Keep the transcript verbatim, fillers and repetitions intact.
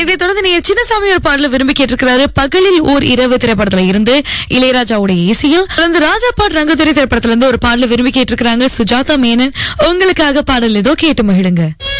இதை தொடர்ந்து நீங்க சின்னசாமி ஒரு பாடல விரும்பி கேட்டிருக்கிறாரு. பகலில் ஓர் இரவு திரைப்படத்துல இருந்து இளையராஜாவுடைய இசையில் தொடர்ந்து ராஜா பாட் ரங்கத்துறை திரைப்படத்துல இருந்து ஒரு பாடல விரும்பி கேட்டிருக்கிறாங்க சுஜாதா மேனன். உங்களுக்காக பாடல் ஏதோ கேட்டு மகிழுங்க.